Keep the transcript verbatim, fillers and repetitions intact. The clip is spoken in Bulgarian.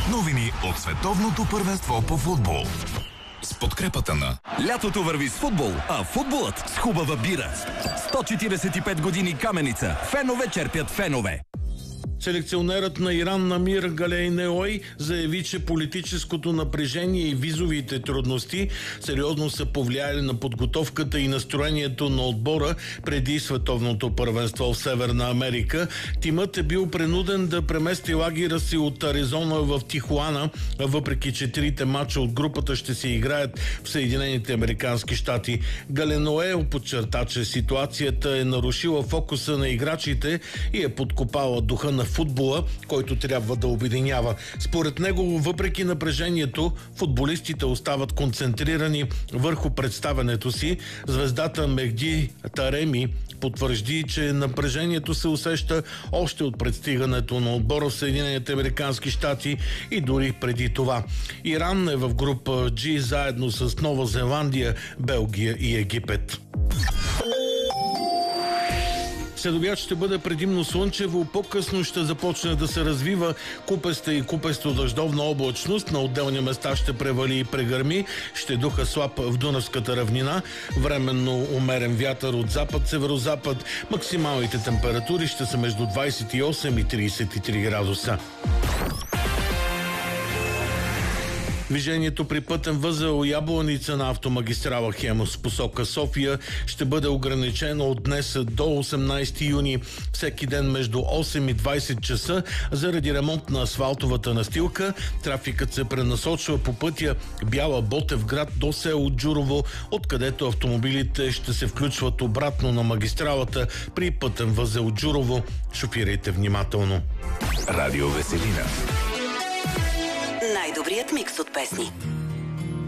Новини от световното първенство по футбол. С подкрепата на... Лятото върви с футбол, а футболът с хубава бира. сто четиридесет и пет години Каменица. Фенове черпят фенове. Селекционерът на Иран Намир Галейнеой заяви, че политическото напрежение и визовите трудности сериозно са повлияли на подготовката и настроението на отбора преди световното първенство в Северна Америка. Тимът е бил принуден да премести лагера си от Аризона в Тихуана, въпреки че трите мача от групата ще се играят в Съединените американски щати. Галейнеой подчерта, че ситуацията е нарушила фокуса на играчите и е подкопала духа на футбола, който трябва да обединява. Според него, въпреки напрежението, футболистите остават концентрирани върху представянето си. Звездата Мехди Тареми потвържди, че напрежението се усеща още от пристигането на отбора в Съединените американски щати и дори преди това. Иран е в група G заедно с Нова Зеландия, Белгия и Египет. Следобед ще бъде предимно слънчево, по-късно ще започне да се развива купеста и купесто-дъждовна облачност. На отделни места ще превали и прегърми, ще духа слаб в Дунавската равнина. Временно умерен вятър от запад-северозапад. Максималните температури ще са между двадесет и осем и тридесет и три градуса. Движението при пътен възел Ябланица на автомагистрала Хемус посока София ще бъде ограничено от днес до осемнадесети юни всеки ден между осем и двадесет часа заради ремонт на асфалтовата настилка. Трафикът се пренасочва по пътя Бяла Ботевград до село Джурово, откъдето автомобилите ще се включват обратно на магистралата при пътен възел Джурово. Шофирайте внимателно. Радио Веселина. Най-добрият микс от песни.